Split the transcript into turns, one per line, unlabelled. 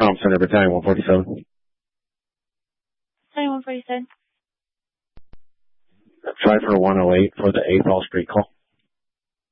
Center Battalion 147.
Battalion 147.
Try for 108 for the 8th All Street call.